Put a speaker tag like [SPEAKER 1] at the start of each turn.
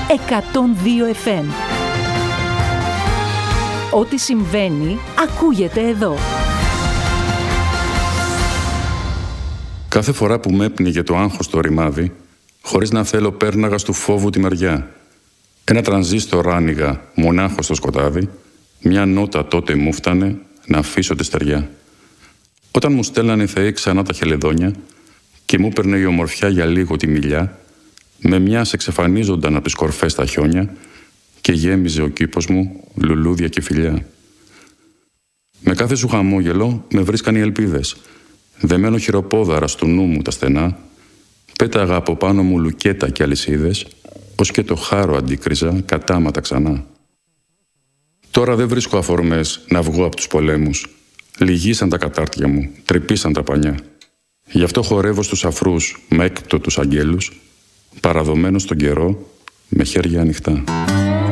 [SPEAKER 1] 102 FM. Ό,τι συμβαίνει, ακούγεται εδώ.
[SPEAKER 2] Κάθε φορά που με έπνιγε το άγχος το ρημάδι, χωρίς να θέλω πέρναγα στου φόβου τη μεριά. Ένα τρανζίστορ άνοιγα μονάχο στο σκοτάδι, μια νότα τότε μου φτάνε να αφήσω τη στεριά. Όταν μου στέλνανε οι θεοί ξανά τα χελεδόνια και μου έπαιρνε η ομορφιά για λίγο τη μιλιά, με μιας εξαφανίζονταν από τις κορφές τα χιόνια και γέμιζε ο κήπος μου λουλούδια και φιλιά. Με κάθε σου χαμόγελο με βρίσκαν οι ελπίδες. Δεμένο χειροπόδαρα στο νου μου τα στενά, πέταγα από πάνω μου λουκέτα και αλυσίδες, ως και το χάρο αντίκριζα κατάματα ξανά. Τώρα δεν βρίσκω αφορμές να βγω από τους πολέμους. Λυγίσαν τα κατάρτια μου, τρυπήσαν τα πανιά. Γι' αυτό χορεύω στους αφρούς με έκτοτους αγγέλους, παραδομένος στον καιρό με χέρια ανοιχτά.